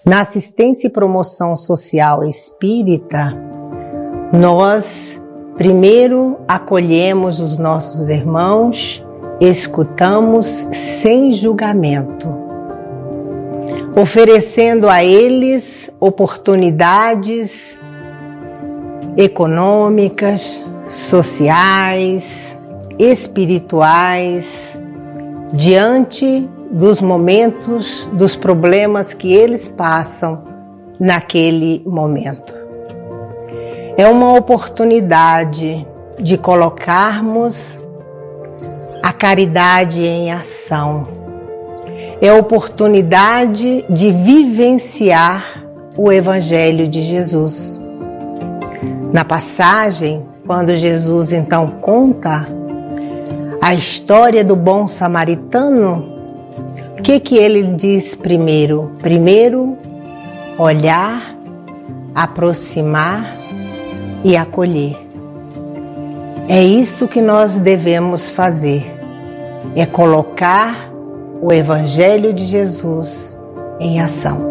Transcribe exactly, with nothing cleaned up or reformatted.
Na assistência e promoção social espírita, nós primeiro acolhemos os nossos irmãos, escutamos sem julgamento, oferecendo a eles oportunidades econômicas, sociais, espirituais, diante dos momentos, dos problemas que eles passam naquele momento. É uma oportunidade de colocarmos a caridade em ação. É a oportunidade de vivenciar o Evangelho de Jesus. Na passagem, quando Jesus então conta a história do bom samaritano, o que que ele diz primeiro? Primeiro, olhar, aproximar e acolher. É isso que nós devemos fazer, é colocar o Evangelho de Jesus em ação.